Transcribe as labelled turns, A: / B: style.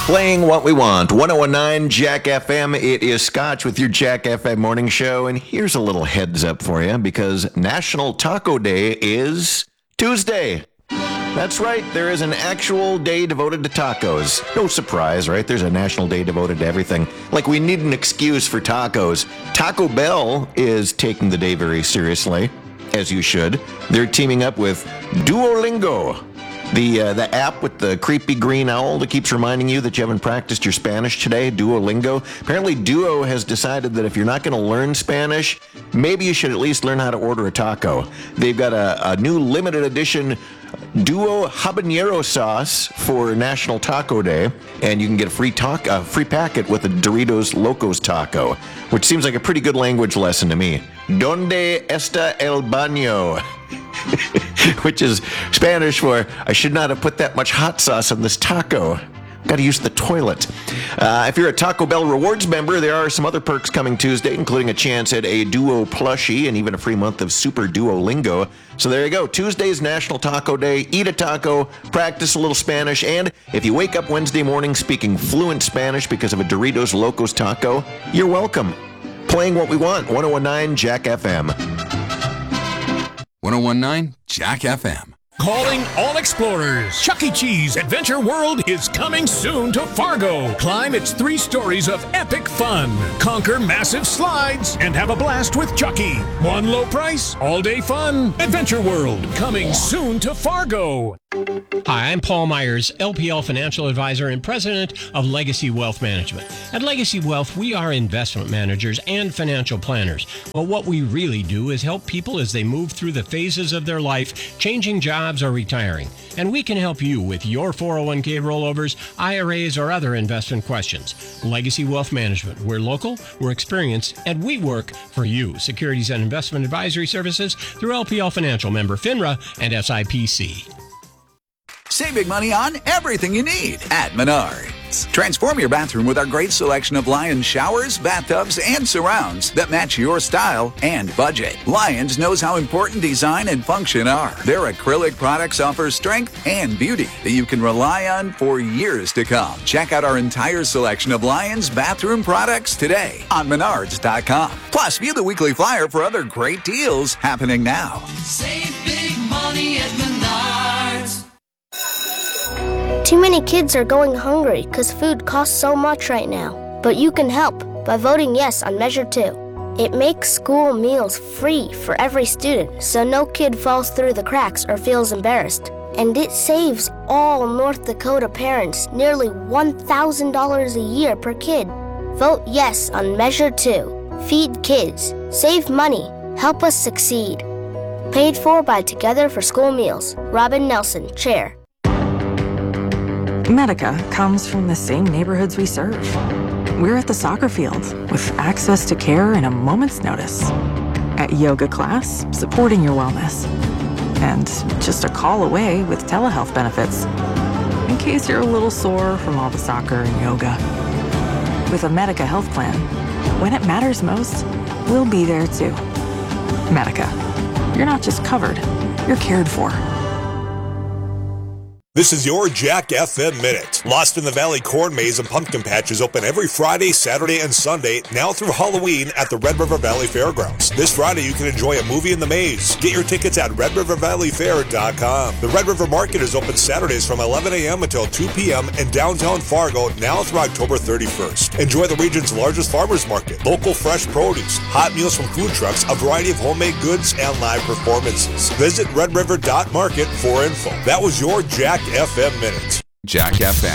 A: Playing what we want. 1019 Jack FM. It is Scotch with your Jack FM morning show. And here's a little heads up for you because National Taco Day is Tuesday. That's right. There is an actual day devoted to tacos. No surprise, right? There's a national day devoted to everything. Like we need an excuse for tacos. Taco Bell is taking the day very seriously, as you should. They're teaming up with Duolingo. The app with the creepy green owl that keeps reminding you that you haven't practiced your Spanish today, Duolingo. Apparently, Duo has decided that if you're not going to learn Spanish, maybe you should at least learn how to order a taco. They've got a new limited edition Duo habanero sauce for National Taco Day, and you can get a free packet with a Doritos Locos taco, which seems like a pretty good language lesson to me. ¿Dónde está el baño? Which is Spanish for, I should not have put that much hot sauce on this taco. Got to use the toilet. If you're a Taco Bell Rewards member, there are some other perks coming Tuesday, including a chance at a Duo plushie and even a free month of Super Duolingo. So there you go. Tuesday's National Taco Day. Eat a taco, practice a little Spanish, and if you wake up Wednesday morning speaking fluent Spanish because of a Doritos Locos taco, you're welcome. Playing what we want. 1019 Jack FM.
B: 1019 Jack FM.
C: Calling all explorers. Chuck E. Cheese Adventure World is coming soon to Fargo. Climb its 3 stories of epic fun. Conquer massive slides and have a blast with Chucky. One low price, all-day fun. Adventure World coming soon to Fargo.
D: Hi, I'm Paul Myers, LPL Financial Advisor and President of Legacy Wealth Management. At Legacy Wealth, we are investment managers and financial planners. But what we really do is help people as they move through the phases of their life, changing jobs or retiring. And we can help you with your 401k rollovers, IRAs, or other investment questions. Legacy Wealth Management. We're local, we're experienced, and we work for you. Securities and investment advisory services through LPL Financial, member FINRA and SIPC.
E: Save big money on everything you need at Menards. Transform your bathroom with our great selection of Lions showers, bathtubs, and surrounds that match your style and budget. Lions knows how important design and function are. Their acrylic products offer strength and beauty that you can rely on for years to come. Check out our entire selection of Lions bathroom products today on Menards.com. Plus, view the weekly flyer for other great deals happening now.
F: Save big money at Menards.
G: Too many kids are going hungry because food costs so much right now. But you can help by voting yes on Measure 2. It makes school meals free for every student so no kid falls through the cracks or feels embarrassed. And it saves all North Dakota parents nearly $1,000 a year per kid. Vote yes on Measure 2. Feed kids. Save money. Help us succeed. Paid for by Together for School Meals. Robin Nelson, Chair.
H: Medica comes from the same neighborhoods we serve. We're at the soccer field with access to care in a moment's notice. At yoga class, supporting your wellness. And just a call away with telehealth benefits. In case you're a little sore from all the soccer and yoga. With a Medica health plan, when it matters most, we'll be there too. Medica. You're not just covered, you're cared for.
I: This is your Jack FM Minute. Lost in the Valley Corn Maze and Pumpkin Patch is open every Friday, Saturday, and Sunday, now through Halloween at the Red River Valley Fairgrounds. This Friday, you can enjoy a movie in the maze. Get your tickets at RedRiverValleyFair.com. The Red River Market is open Saturdays from 11 a.m. until 2 p.m. in downtown Fargo, now through October 31st. Enjoy the region's largest farmers market, local fresh produce, hot meals from food trucks, a variety of homemade goods, and live performances. Visit redriver.market for info. That was your Jack FM Minute.
B: Jack FM.